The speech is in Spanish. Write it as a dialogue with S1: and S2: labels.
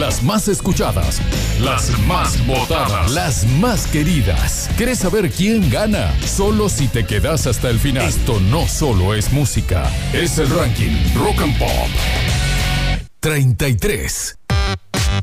S1: Las más escuchadas, las más votadas, las más queridas. ¿Quieres saber quién gana? Solo si te quedas hasta el final. Esto no solo es música, es el ranking Rock and Pop 33.